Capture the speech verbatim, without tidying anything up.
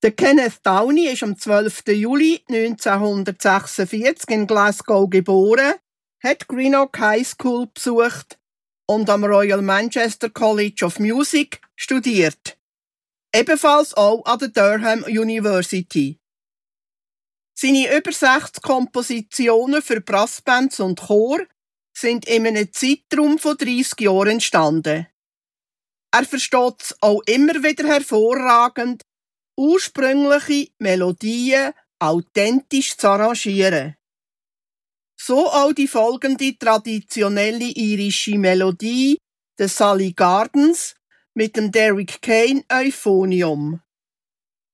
Der Kenneth Downey ist am zwölften Juli neunzehnhundertsechsundvierzig in Glasgow geboren, hat Greenock High School besucht und am Royal Manchester College of Music studiert. Ebenfalls auch an der Durham University. Seine über sechzig Kompositionen für Brassbands und Chor sind in einem Zeitraum von dreissig Jahren entstanden. Er versteht es auch immer wieder hervorragend, ursprüngliche Melodien authentisch zu arrangieren. So auch die folgende traditionelle irische Melodie, der Sally Gardens, mit dem Derrick Kane Euphonium.